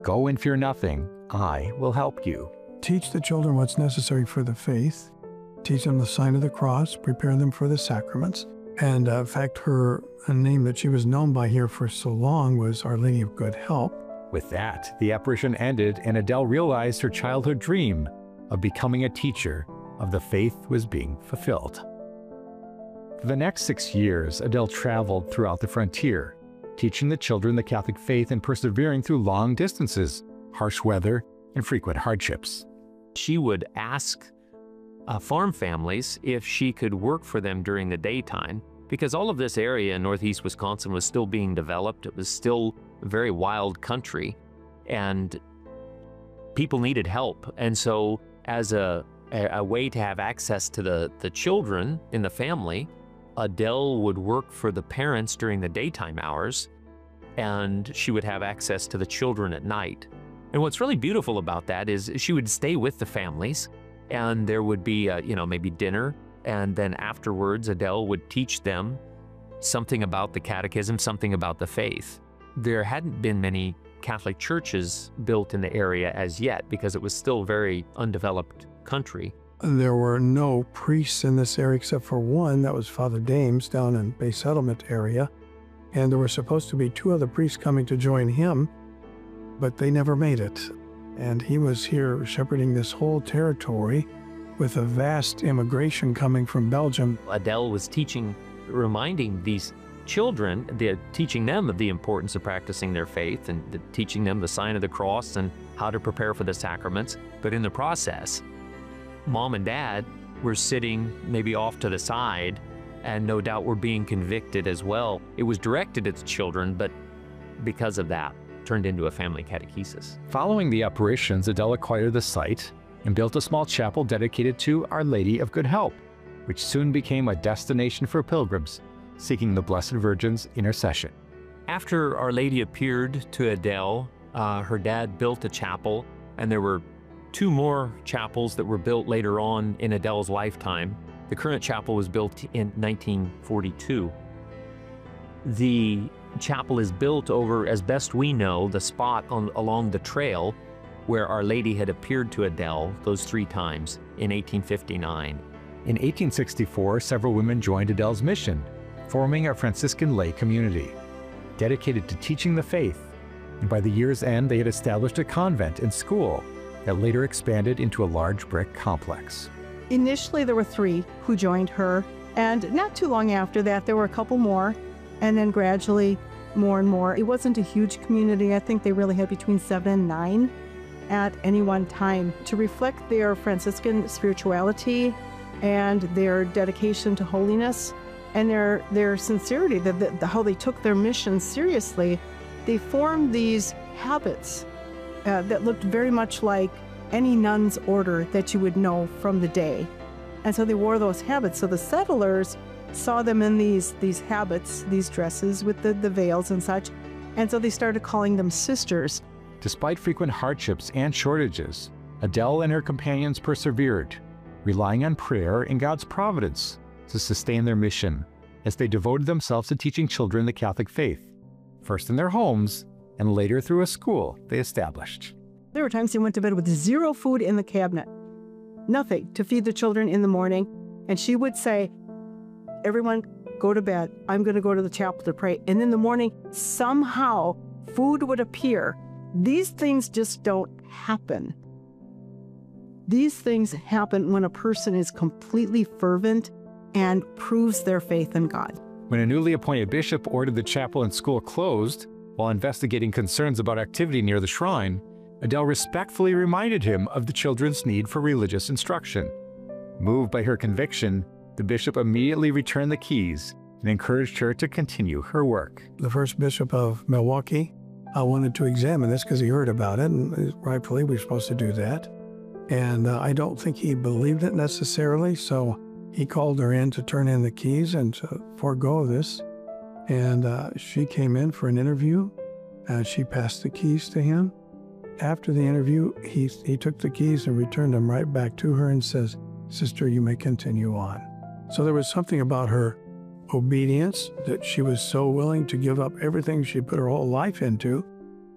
Go and fear nothing. I will help you. Teach the children what's necessary for the faith. Teach them the sign of the cross. Prepare them for the sacraments. And in fact, a name that she was known by here for so long was Our Lady of Good Help. With that, the apparition ended and Adele realized her childhood dream of becoming a teacher of the faith was being fulfilled. For the next 6 years, Adele traveled throughout the frontier, teaching the children the Catholic faith and persevering through long distances, harsh weather, and frequent hardships. She would ask farm families if she could work for them during the daytime, because all of this area in northeast Wisconsin was still being developed. It was still a very wild country, and people needed help. And so as a way to have access to the children in the family, Adele would work for the parents during the daytime hours, and she would have access to the children at night. And what's really beautiful about that is she would stay with the families, and there would be, maybe dinner, and then afterwards Adele would teach them something about the catechism, something about the faith. There hadn't been many Catholic churches built in the area as yet because it was still very undeveloped country. There were no priests in this area except for one, that was Father Dames down in Bay Settlement area. And there were supposed to be 2 other priests coming to join him, but they never made it. And he was here shepherding this whole territory with a vast immigration coming from Belgium. Adele was reminding these children, teaching them of the importance of practicing their faith and teaching them the sign of the cross and how to prepare for the sacraments. But in the process, Mom and Dad were sitting maybe off to the side and no doubt were being convicted as well. It was directed at the children, but because of that, turned into a family catechesis. Following the apparitions, Adele acquired the site and built a small chapel dedicated to Our Lady of Good Help, which soon became a destination for pilgrims seeking the Blessed Virgin's intercession. After Our Lady appeared to Adele, her dad built a chapel, and there were 2 more chapels that were built later on in Adele's lifetime. The current chapel was built in 1942. The chapel is built over, as best we know, the spot along the trail where Our Lady had appeared to Adele those 3 times in 1859. In 1864, several women joined Adele's mission, forming a Franciscan lay community dedicated to teaching the faith. And by the year's end, they had established a convent and school that later expanded into a large brick complex. Initially, there were 3 who joined her, and not too long after that, there were a couple more, and then gradually more and more. It wasn't a huge community. I think they really had between 7 and 9 at any one time to reflect their Franciscan spirituality and their dedication to holiness and their sincerity, how they took their mission seriously. They formed these habits that looked very much like any nun's order that you would know from the day. And so they wore those habits. So the settlers saw them in these habits, these dresses with the veils and such. And so they started calling them sisters. Despite frequent hardships and shortages, Adele and her companions persevered, relying on prayer and God's providence to sustain their mission as they devoted themselves to teaching children the Catholic faith, first in their homes and later through a school they established. There were times they went to bed with 0 food in the cabinet, nothing to feed the children in the morning. And she would say, everyone go to bed. I'm going to go to the chapel to pray. And in the morning, somehow food would appear. These things just don't happen. These things happen when a person is completely fervent and proves their faith in God. When a newly appointed bishop ordered the chapel and school closed while investigating concerns about activity near the shrine, Adele respectfully reminded him of the children's need for religious instruction. Moved by her conviction, the bishop immediately returned the keys and encouraged her to continue her work. The first bishop of Milwaukee wanted to examine this because he heard about it, and rightfully we're supposed to do that. And I don't think he believed it necessarily, so he called her in to turn in the keys and to forego this. And she came in for an interview, and she passed the keys to him. After the interview, he took the keys and returned them right back to her and says, "Sister, you may continue on." So there was something about her obedience, that she was so willing to give up everything she put her whole life into,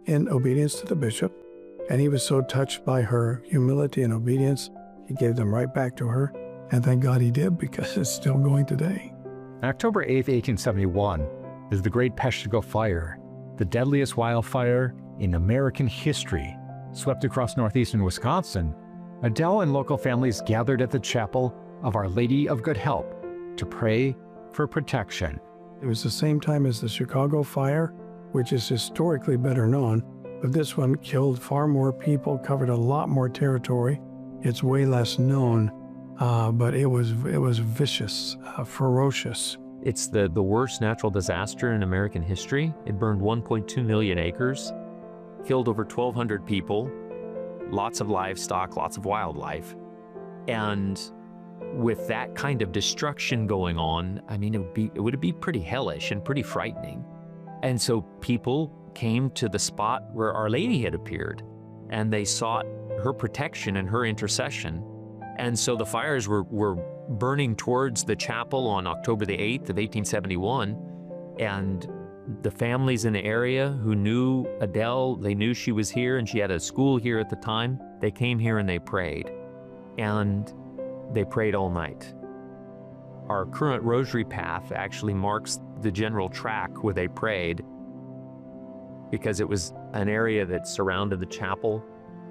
in obedience to the bishop. And he was so touched by her humility and obedience, he gave them right back to her. And thank God he did, because it's still going today. October 8, 1871, is the Great Peshtigo Fire, the deadliest wildfire in American history. Swept across northeastern Wisconsin, Adele and local families gathered at the chapel of Our Lady of Good Help to pray for protection. It was the same time as the Chicago fire, which is historically better known, but this one killed far more people, covered a lot more territory. It's way less known, but it was vicious, ferocious. It's the worst natural disaster in American history. It burned 1.2 million acres, killed over 1,200 people, lots of livestock, lots of wildlife. And with that kind of destruction going on, I mean, it would be pretty hellish and pretty frightening. And so people came to the spot where Our Lady had appeared, and they sought her protection and her intercession. And so the fires were burning towards the chapel on October the 8th of 1871, and the families in the area who knew Adele, they knew she was here, and she had a school here at the time. They came here and they prayed, and they prayed all night. Our current rosary path actually marks the general track where they prayed, because it was an area that surrounded the chapel.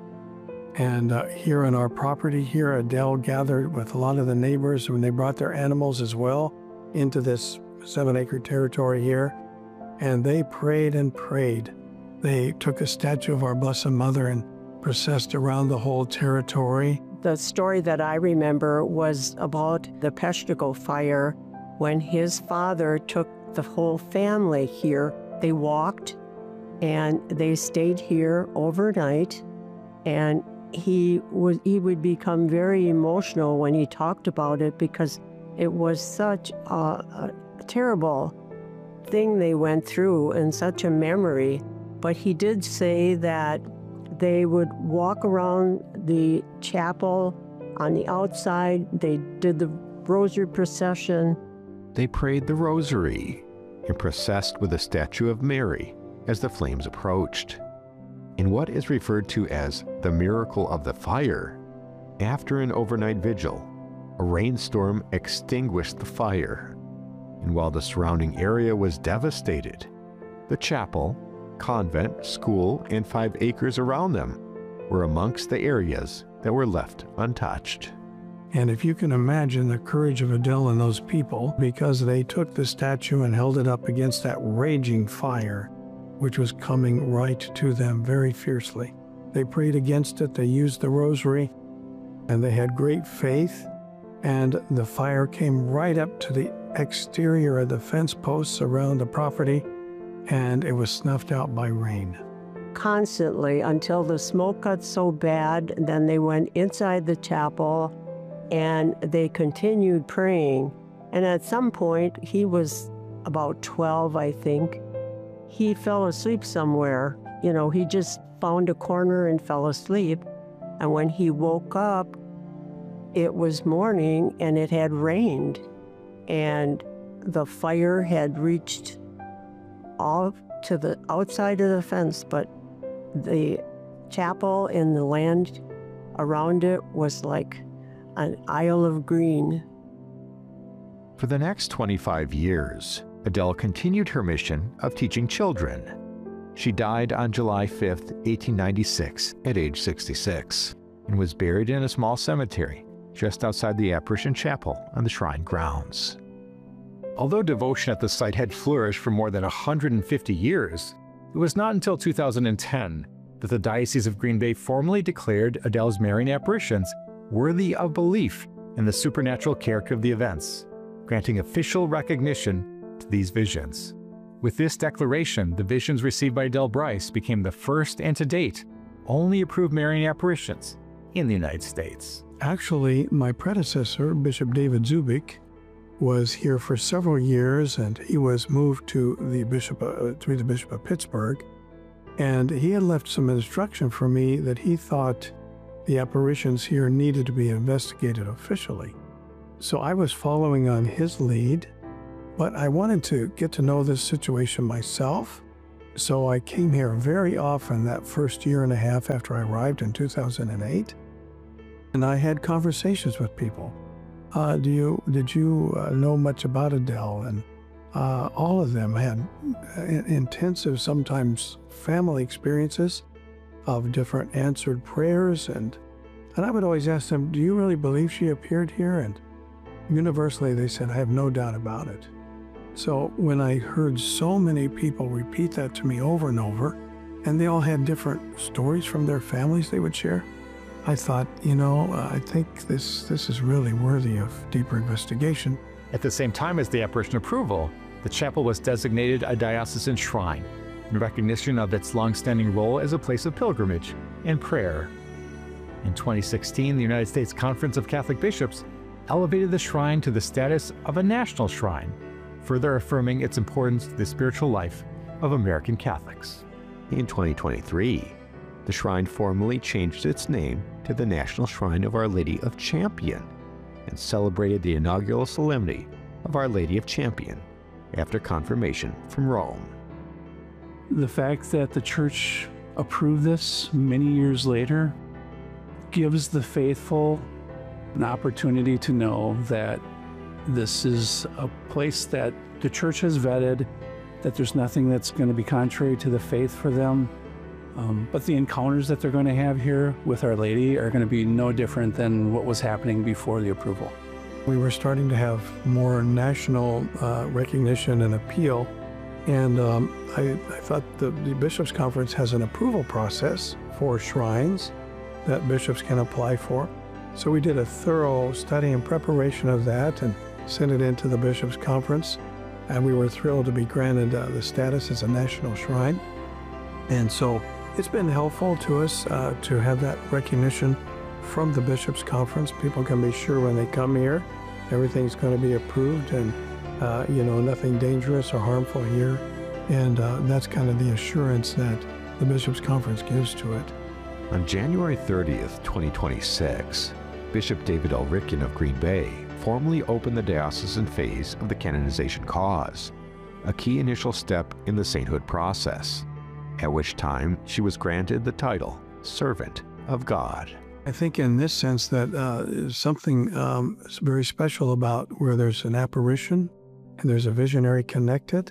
And here on our property here, Adele gathered with a lot of the neighbors when they brought their animals as well into this 7-acre territory here. And they prayed and prayed. They took a statue of our Blessed Mother and processed around the whole territory. The story that I remember was about the Peshtigo fire when his father took the whole family here. They walked and they stayed here overnight, and he would become very emotional when he talked about it, because it was such a terrible thing they went through and such a memory. But he did say that they would walk around the chapel on the outside. They did the rosary procession. They prayed the rosary and processed with a statue of Mary as the flames approached. In what is referred to as the miracle of the fire, after an overnight vigil, a rainstorm extinguished the fire, and while the surrounding area was devastated, the chapel, convent, school, and 5 acres around them were amongst the areas that were left untouched. And if you can imagine the courage of Adele and those people, because they took the statue and held it up against that raging fire, which was coming right to them very fiercely. They prayed against it, they used the rosary, and they had great faith, and the fire came right up to the exterior of the fence posts around the property, and it was snuffed out by rain. Constantly, until the smoke got so bad, then they went inside the chapel and they continued praying. And at some point, he was about 12, I think. He fell asleep somewhere. You know, he just found a corner and fell asleep. And when he woke up, it was morning and it had rained. And the fire had reached all to the outside of the fence, but the chapel and the land around it was like an Isle of Green. For the next 25 years, Adele continued her mission of teaching children. She died on July 5, 1896, at age 66, and was buried in a small cemetery just outside the Apparition Chapel on the shrine grounds. Although devotion at the site had flourished for more than 150 years, it was not until 2010 that the Diocese of Green Bay formally declared Adele's Marian apparitions worthy of belief in the supernatural character of the events, granting official recognition to these visions. With this declaration, the visions received by Adele Bryce became the first and to date only approved Marian apparitions in the United States. Actually, my predecessor, Bishop David Zubik, was here for several years, and he was moved to be the Bishop of Pittsburgh. And he had left some instruction for me that he thought the apparitions here needed to be investigated officially. So I was following on his lead, but I wanted to get to know this situation myself So I came here very often that first year and a half after I arrived in 2008, and I had conversations with people. Did you know much about Adele? And all of them had intensive, sometimes family experiences of different answered prayers. And I would always ask them, do you really believe she appeared here? And universally they said, I have no doubt about it. So when I heard so many people repeat that to me over and over, and they all had different stories from their families they would share, I thought, I think this is really worthy of deeper investigation. At the same time as the apparition approval, the chapel was designated a diocesan shrine in recognition of its long-standing role as a place of pilgrimage and prayer. In 2016, the United States Conference of Catholic Bishops elevated the shrine to the status of a national shrine, further affirming its importance to the spiritual life of American Catholics. In 2023, the shrine formally changed its name to the National Shrine of Our Lady of Champion and celebrated the inaugural solemnity of Our Lady of Champion after confirmation from Rome. The fact that the Church approved this many years later gives the faithful an opportunity to know that this is a place that the Church has vetted, that there's nothing that's going to be contrary to the faith for them. But the encounters that they're going to have here with Our Lady are going to be no different than what was happening before the approval. We were starting to have more national recognition and appeal, and I thought the Bishops' Conference has an approval process for shrines that bishops can apply for. So we did a thorough study and preparation of that and sent it into the Bishops' Conference, and we were thrilled to be granted the status as a national shrine. And so it's been helpful to us to have that recognition from the Bishops' Conference. People can be sure when they come here, everything's going to be approved and, nothing dangerous or harmful here. And that's kind of the assurance that the Bishops' Conference gives to it. On January 30th, 2026, Bishop David L. Ritkin of Green Bay formally opened the diocesan phase of the canonization cause, a key initial step in the sainthood process, at which time she was granted the title Servant of God. I think in this sense that something very special about where there's an apparition and there's a visionary connected.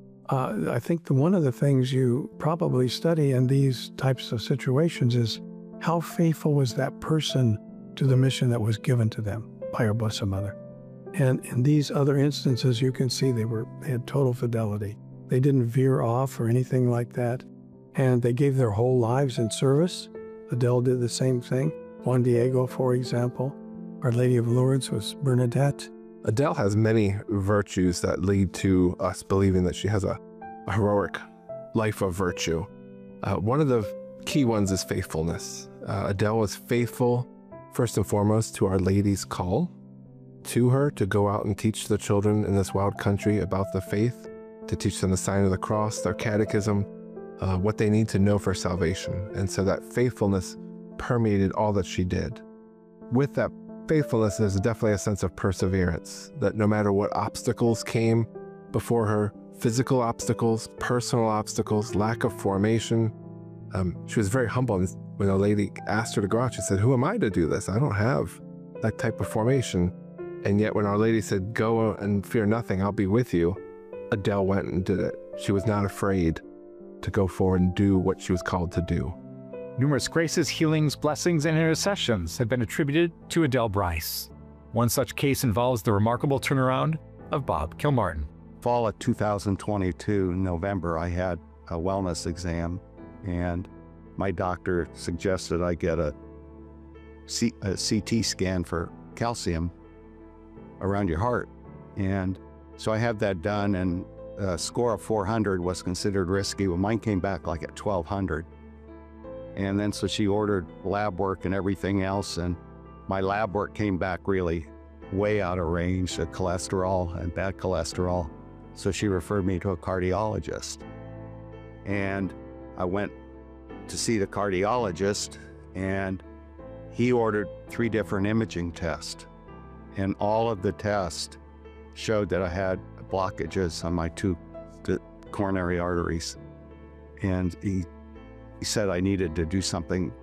I think one of the things you probably study in these types of situations is how faithful was that person to the mission that was given to them by our Blessed Mother. And in these other instances, you can see they had total fidelity. They didn't veer off or anything like that. And they gave their whole lives in service. Adele did the same thing. Juan Diego, for example. Our Lady of Lourdes was Bernadette. Adele has many virtues that lead to us believing that she has a heroic life of virtue. One of the key ones is faithfulness. Adele was faithful, first and foremost, to Our Lady's call to her to go out and teach the children in this wild country about the faith, to teach them the sign of the cross, their catechism, what they need to know for salvation. And so that faithfulness permeated all that she did. With that faithfulness, there's definitely a sense of perseverance, that no matter what obstacles came before her, physical obstacles, personal obstacles, lack of formation, she was very humble. And when Our Lady asked her to go out, she said, "Who am I to do this? I don't have that type of formation." And yet when Our Lady said, "Go and fear nothing, I'll be with you," Adele went and did it. She was not afraid to go forward and do what she was called to do. Numerous graces, healings, blessings, and intercessions have been attributed to Adele Bryce. One such case involves the remarkable turnaround of Bob Kilmartin. Fall of 2022, in November, I had a wellness exam, and my doctor suggested I get a CT scan for calcium around your heart. And so I had that done, and a score of 400 was considered risky. Well, mine came back like at 1200. And then so she ordered lab work and everything else, and my lab work came back really way out of range, the cholesterol and bad cholesterol. So she referred me to a cardiologist. And I went to see the cardiologist, and he ordered 3 different imaging tests. And all of the tests showed that I had blockages on my 2 coronary arteries. and he said I needed to do something